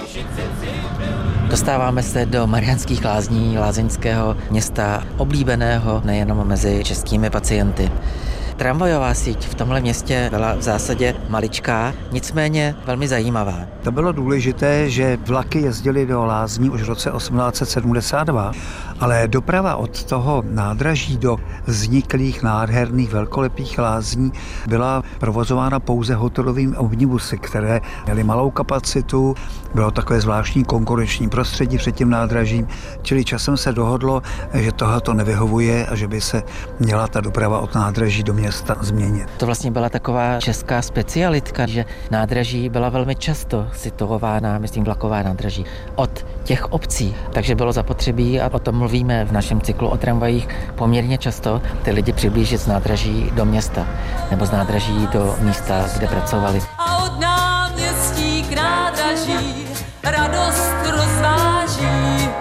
Dostáváme se do Mariánských Lázní, lázeňského města, oblíbeného nejenom mezi českými pacienty. Tramvajová síť v tomhle městě byla v zásadě maličká, nicméně velmi zajímavá. To bylo důležité, že vlaky jezdily do Lázní už v roce 1872, ale doprava od toho nádraží do vzniklých nádherných velkolepých lázní byla provozována pouze hotelovými omnibusy, které měly malou kapacitu, bylo takové zvláštní konkurenční prostředí před tím nádražím, čili časem se dohodlo, že tohle nevyhovuje a že by se měla ta doprava od nádraží do města změnit. To vlastně byla taková česká specialitka, že nádraží byla velmi často situována, myslím vlaková nádraží, od těch obcí, takže bylo zapotřebí, a o tom mluvíme v našem cyklu o tramvajích poměrně často, ty lidi přiblížit z nádraží do města nebo z nádraží do místa, kde pracovali. A od náměstí k nádraží radost rozváží.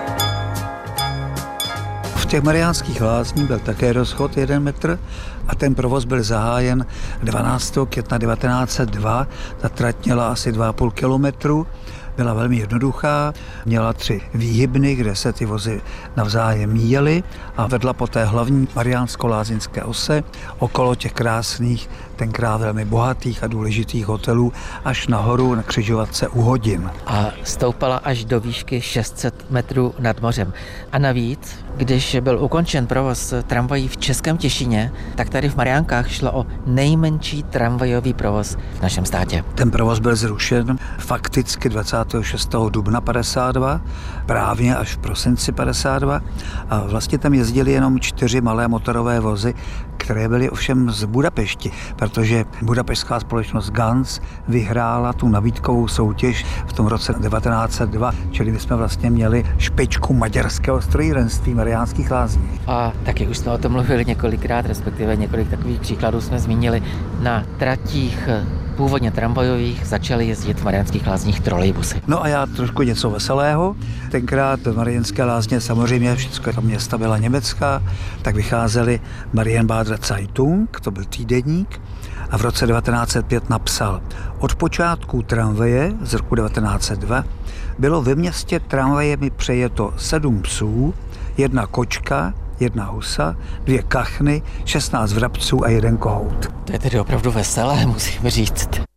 V těch Mariánských lázních byl také rozchod 1 metr a ten provoz byl zahájen 12. května 1902. Ta trať měla asi 2,5 kilometru. Byla velmi jednoduchá, měla 3 výhybny, kde se ty vozy navzájem míjely a vedla po té hlavní mariánsko-lázeňské ose okolo těch krásných, tenkrát velmi bohatých a důležitých hotelů až nahoru na křižovatce u Hodin. A stoupala až do výšky 600 metrů nad mořem. A navíc, když byl ukončen provoz tramvají v Českém Těšíně, tak tady v Mariánkách šlo o nejmenší tramvajový provoz v našem státě. Ten provoz byl zrušen fakticky 26. dubna 52, právě až v prosinci 52 a vlastně tam jezdili jenom 4 malé motorové vozy, které byly ovšem z Budapešti, protože budapeštská společnost Ganz vyhrála tu nabídkovou soutěž v tom roce 1902, čili my jsme vlastně měli špičku maďarského strojírenství Mariánských lázní. A taky už jsme o tom mluvili několikrát, respektive několik takových příkladů jsme zmínili. Na tratích původně tramvajových začaly jezdit v Mariánských lázních trolejbusy. No a já trošku něco veselého. Tenkrát v Mariánské lázně samozřejmě všechno ta města byla německá, tak vycházely Marienbader Zeitung, to byl týdeník, a v roce 1905 napsal: od počátku tramvaje z roku 1902 bylo ve městě tramvajemi přejeto 7 psů, 1 kočka, 1 husa, 2 kachny, 16 vrabců a 1 kohout. To je tedy opravdu veselé, musím říct.